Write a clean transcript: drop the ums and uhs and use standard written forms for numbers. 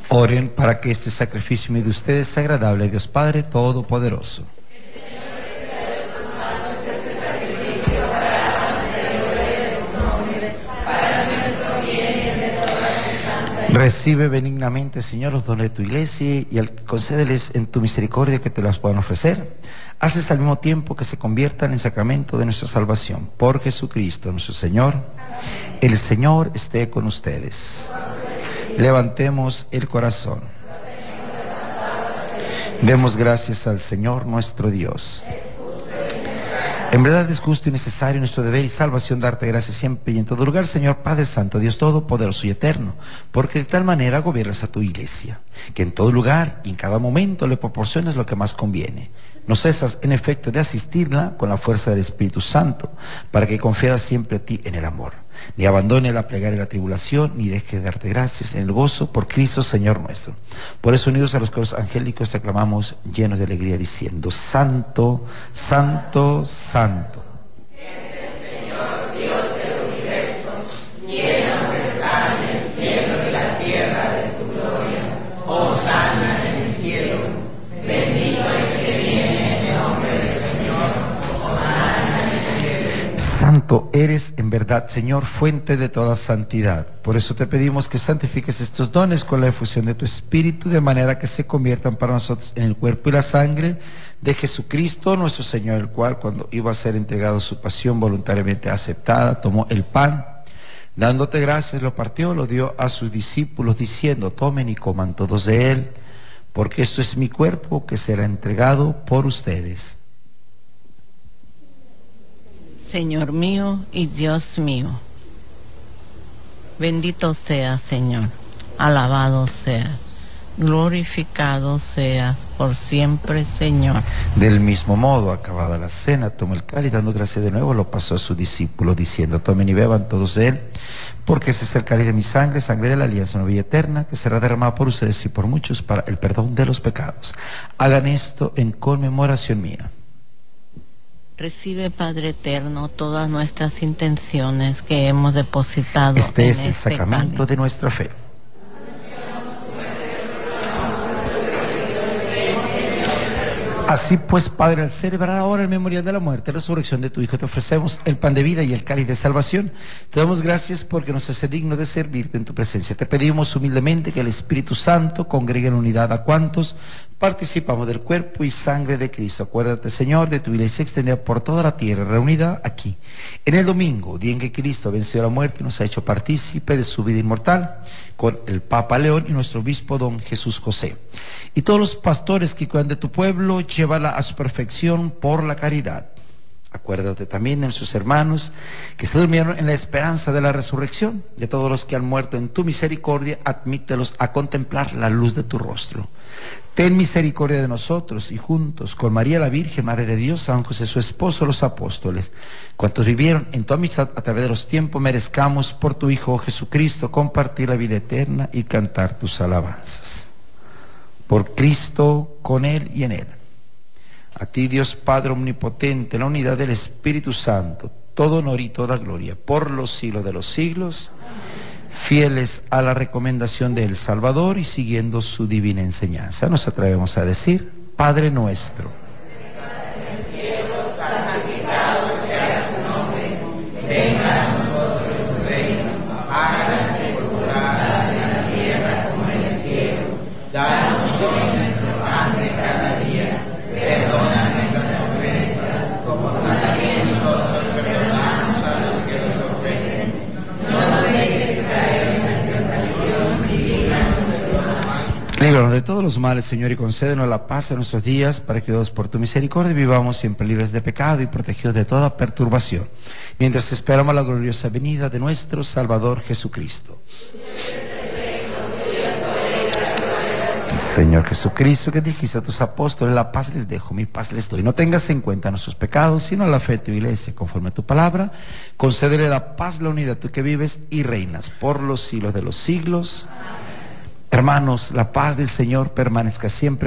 Oren para que este sacrificio mío de ustedes sea agradable a Dios Padre Todopoderoso. Recibe benignamente, Señor, los dones de tu iglesia y concédeles en tu misericordia que te las puedan ofrecer. Haces al mismo tiempo que se conviertan en sacramento de nuestra salvación. Por Jesucristo nuestro Señor. El Señor esté con ustedes. Levantemos el corazón. Demos gracias al Señor nuestro Dios. En verdad es justo y necesario nuestro deber y salvación darte gracias siempre y en todo lugar, Señor Padre Santo, Dios Todopoderoso y Eterno, porque de tal manera gobiernas a tu iglesia, que en todo lugar y en cada momento le proporciones lo que más conviene. No cesas, en efecto, de asistirla con la fuerza del Espíritu Santo, para que confiada siempre a ti en el amor. Ni abandone la plegaria y la tribulación, ni deje de darte gracias en el gozo por Cristo Señor nuestro. Por eso, unidos a los coros angélicos, te aclamamos llenos de alegría, diciendo: Santo, Santo, Santo. Es el Señor Dios del universo, llenos están el cielo y la tierra de tu gloria. Hosana en el cielo, bendito el que viene en nombre del Señor. Hosana en el cielo. Santo eres en verdad, Señor, fuente de toda santidad. Por eso te pedimos que santifiques estos dones con la efusión de tu Espíritu, de manera que se conviertan para nosotros en el cuerpo y la sangre de Jesucristo nuestro Señor, el cual, cuando iba a ser entregado su pasión voluntariamente aceptada, tomó el pan, dándote gracias, lo partió, lo dio a sus discípulos, diciendo: tomen y coman todos de él, porque esto es mi cuerpo que será entregado por ustedes. Señor mío y Dios mío, bendito seas, Señor, alabado seas, glorificado seas por siempre, Señor. Del mismo modo, acabada la cena, tomó el cáliz, dando gracias de nuevo, lo pasó a sus discípulos, diciendo: tomen y beban todos de él, porque ese es el cáliz de mi sangre, sangre de la alianza nueva y eterna, que será derramada por ustedes y por muchos para el perdón de los pecados. Hagan esto en conmemoración mía. Recibe, Padre eterno, todas nuestras intenciones que hemos depositado Este en es el sacramento cáliz de nuestra fe. Así pues, Padre, al celebrar ahora el memorial de la muerte y resurrección de tu Hijo, te ofrecemos el pan de vida y el cáliz de salvación. Te damos gracias porque nos hace digno de servirte en tu presencia. Te pedimos humildemente que el Espíritu Santo congregue en unidad a cuantos participamos del cuerpo y sangre de Cristo. Acuérdate, Señor, de tu iglesia extendida por toda la tierra, reunida aquí, en el domingo, día en que Cristo venció la muerte y nos ha hecho partícipe de su vida inmortal, con el Papa León y nuestro obispo don Jesús José. Y todos los pastores que cuidan de tu pueblo, llévala a su perfección por la caridad. Acuérdate también de sus hermanos que se durmieron en la esperanza de la resurrección. De todos los que han muerto en tu misericordia, admítelos a contemplar la luz de tu rostro. Ten misericordia de nosotros y juntos con María la Virgen, Madre de Dios, San José su esposo, los apóstoles, cuantos vivieron en tu amistad a través de los tiempos, merezcamos por tu Hijo Jesucristo compartir la vida eterna y cantar tus alabanzas. Por Cristo, con Él y en Él. A ti, Dios Padre omnipotente, en la unidad del Espíritu Santo, todo honor y toda gloria, por los siglos de los siglos, fieles a la recomendación del Salvador y siguiendo su divina enseñanza. Nos atrevemos a decir: Padre nuestro, En el cielo, santificado sea tu nombre, venga a nosotros tu reino, hágase tu voluntad en la tierra como en el cielo. Danos hoy nuestro pan de cada día, perdona nuestras ofensas, como también nosotros perdonamos a los que nos ofenden. No nos dejes caer en la tentación y líbranos del mal. líbranos de todos los males, Señor, y concédenos la paz en nuestros días, para que, Dios, por tu misericordia, vivamos siempre libres de pecado y protegidos de toda perturbación, mientras esperamos la gloriosa venida de nuestro Salvador Jesucristo. Señor Jesucristo, que dijiste a tus apóstoles: la paz les dejo, mi paz les doy. No tengas en cuenta nuestros pecados, sino la fe de tu iglesia, conforme a tu palabra. Concédele la paz, la unidad, tú que vives y reinas por los siglos de los siglos. Hermanos, la paz del Señor permanezca siempre